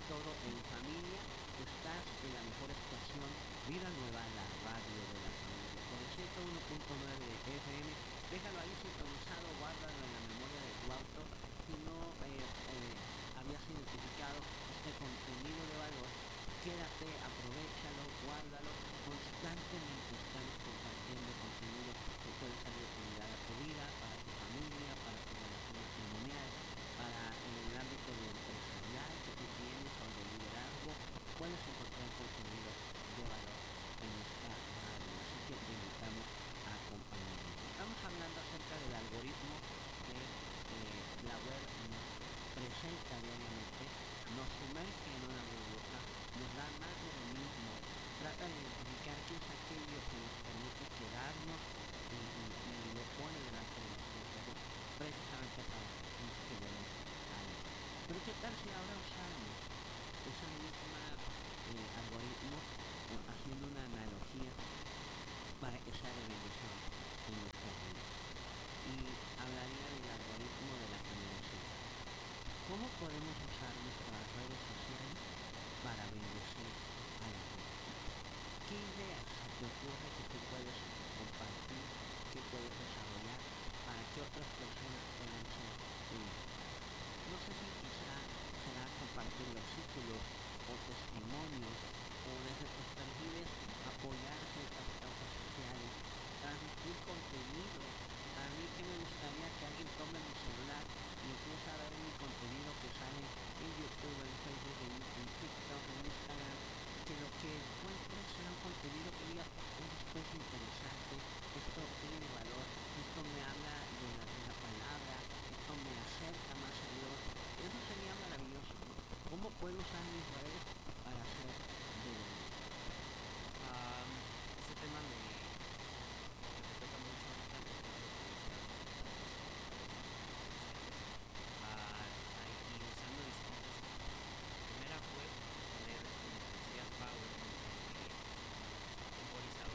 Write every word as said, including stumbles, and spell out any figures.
todo en familia. Estás en la mejor estación, Vida Nueva, la radio de la familia. Con el ciento uno punto nueve de F M, déjalo ahí sintonizado, guárdalo en la memoria de tu auto. Si no eh, eh, habías identificado este contenido de valor, quédate, aprovechalo, guárdalo. Constantemente estamos compartiendo contenido que puede ser de utilidad a tu vida, para tu familia, para tus relaciones matrimoniales, para en el ámbito de empresarial que tú tienes o de liderazgo. Puedes encontrar contenido de valor en esta radio, así que te invitamos a acompañarnos. Estamos hablando acerca del algoritmo que eh, la web nos presenta diariamente, nos sumerge en una burbuja, nos da más de lo mismo, trata de identificar qué es aquello que nos permite quedarnos y, y, y lo pone delante de nosotros, precisamente para que nos quedemos ahí. Pero qué tal si ahora usamos esa misma eh, algoritmo, o haciendo una analogía para que sea de bendición en nuestras vidas. Y hablaría del algoritmo de la generosidad. ¿Cómo podemos usar nuestras redes sociales para bendecir a los demás? ¿Qué ideas se te ocurre que tú puedes compartir, que puedes desarrollar para que otras personas puedan ser bendecidas? No sé si quizá será compartir versículos o testimonios o desde tus perfiles apoyar ciertas causas sociales, transmitir contenido. A mí que me gustaría que alguien tome mi celular y empiece a ver mi contenido que sale en YouTube, en Facebook, en, en TikTok, en Instagram, y que lo que encuentre sea un contenido que diga, oye, esto es interesante, esto tiene valor, esto me habla de la, de la palabra, esto me acerca más a Dios. Eso sería maravilloso, ¿no? ¿Cómo puedo usar mis redes